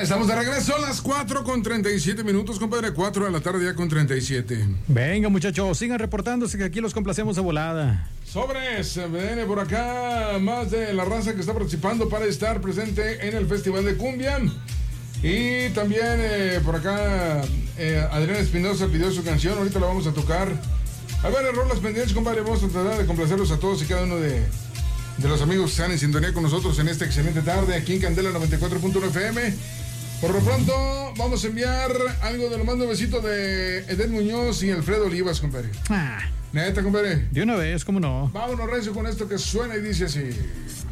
Estamos de regreso a las 4:37, compadre. 4 de la tarde ya con 37. Venga, muchachos, sigan reportándose que aquí los complacemos de volada. Sobres, viene por acá más de la raza que está participando para estar presente en el Festival de Cumbia. Y también por acá Adrián Espinosa pidió su canción, ahorita la vamos a tocar. A ver, rolas pendientes, compadre, vamos a tratar de complacerlos a todos y cada uno de los amigos que están en sintonía con nosotros en esta excelente tarde aquí en Candela 94.1 FM. Por lo pronto, vamos a enviar algo de lo más nuevecito de Edén Muñoz y Alfredo Olivas, compadre. Ah, Neta, compadre. de una vez, ¿cómo no? Vámonos recio con esto que suena y dice así.